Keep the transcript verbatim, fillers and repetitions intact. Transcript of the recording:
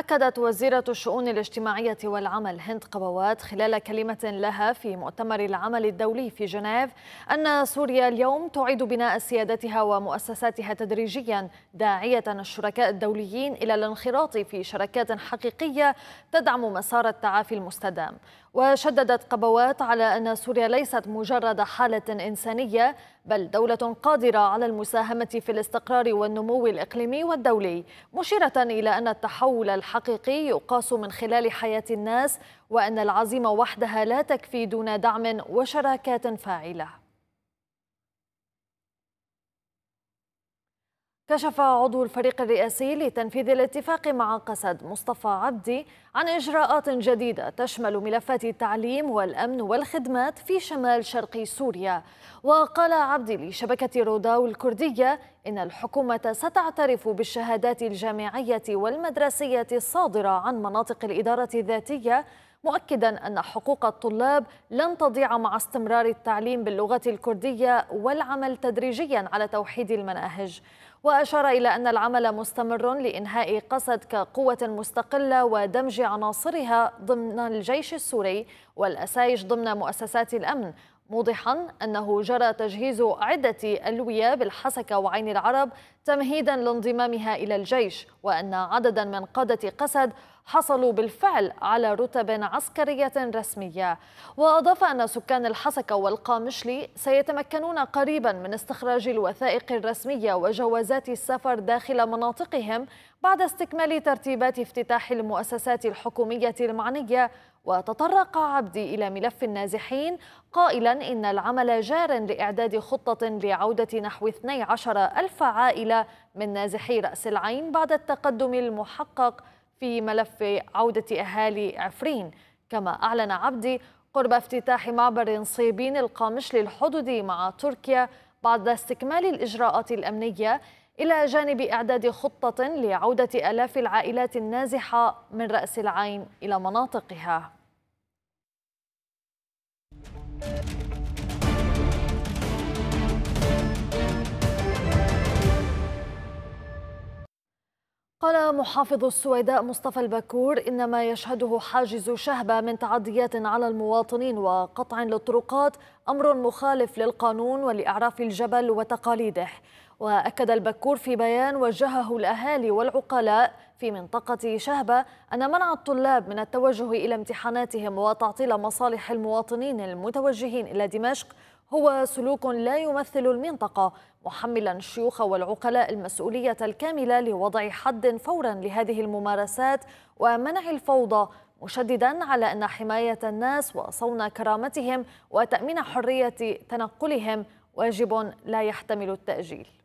أكدت وزيرة الشؤون الاجتماعية والعمل هند قبوات خلال كلمة لها في مؤتمر العمل الدولي في جنيف أن سوريا اليوم تعيد بناء سيادتها ومؤسساتها تدريجيا، داعية الشركاء الدوليين إلى الانخراط في شراكات حقيقية تدعم مسار التعافي المستدام. وشددت قبوات على أن سوريا ليست مجرد حالة إنسانية، بل دولة قادرة على المساهمة في الاستقرار والنمو الإقليمي والدولي، مشيرة إلى أن التحول الحقيقي يقاس من خلال حياة الناس، وأن العزيمة وحدها لا تكفي دون دعم وشراكات فاعلة. كشف عضو الفريق الرئاسي لتنفيذ الاتفاق مع قسد مصطفى عبدي عن إجراءات جديدة تشمل ملفات التعليم والأمن والخدمات في شمال شرق سوريا. وقال عبدي لشبكة روداو الكردية إن الحكومة ستعترف بالشهادات الجامعية والمدرسية الصادرة عن مناطق الإدارة الذاتية، مؤكدا أن حقوق الطلاب لن تضيع مع استمرار التعليم باللغة الكردية والعمل تدريجيا على توحيد المناهج. وأشار إلى أن العمل مستمر لإنهاء قسد كقوة مستقلة ودمج عناصرها ضمن الجيش السوري والأسايج ضمن مؤسسات الأمن، موضحا أنه جرى تجهيز عدة ألوية بالحسكة وعين العرب تمهيدا لانضمامها إلى الجيش، وأن عددا من قادة قسد حصلوا بالفعل على رتب عسكرية رسمية. وأضاف أن سكان الحسكة والقامشلي سيتمكنون قريبا من استخراج الوثائق الرسمية وجوازات السفر داخل مناطقهم بعد استكمال ترتيبات افتتاح المؤسسات الحكومية المعنية. وتطرق عبدي إلى ملف النازحين قائلا إن العمل جار لإعداد خطة لعودة نحو اثني عشر ألف عائلة من نازحي رأس العين بعد التقدم المحقق في ملف عودة أهالي عفرين. كما أعلن عبدي قرب افتتاح معبر صيبين القامشلي الحدودي مع تركيا بعد استكمال الإجراءات الأمنية، إلى جانب إعداد خطة لعودة آلاف العائلات النازحة من رأس العين إلى مناطقها. قال محافظ السويداء مصطفى البكور إن ما يشهده حاجز شهبة من تعديات على المواطنين وقطع للطرقات أمر مخالف للقانون ولأعراف الجبل وتقاليده. وأكد البكور في بيان وجهه الأهالي والعقلاء في منطقة شهبة أن منع الطلاب من التوجه إلى امتحاناتهم وتعطيل مصالح المواطنين المتوجهين إلى دمشق هو سلوك لا يمثل المنطقة، محملا الشيوخ والعقلاء المسؤولية الكاملة لوضع حد فورا لهذه الممارسات ومنع الفوضى، مشددا على أن حماية الناس وصون كرامتهم وتأمين حرية تنقلهم واجب لا يحتمل التأجيل.